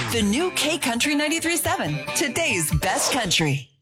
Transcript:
The new K Country 93.7, today's best country.